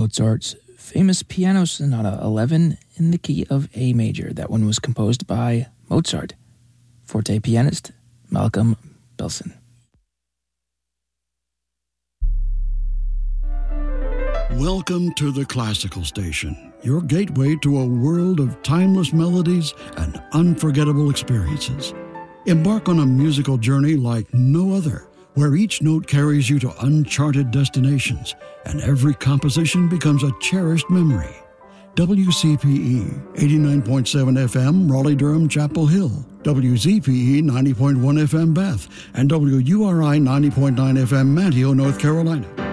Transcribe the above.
Mozart's famous Piano Sonata 11 in the key of A major. That one was composed by Mozart. Forte pianist Malcolm Belson. Welcome to the Classical Station, your gateway to a world of timeless melodies and unforgettable experiences. Embark on a musical journey like no other, where each note carries you to uncharted destinations and every composition becomes a cherished memory. WCPE 89.7 FM, Raleigh-Durham, Chapel Hill, WZPE 90.1 FM, Bath, and WURI 90.9 FM, Manteo, North Carolina.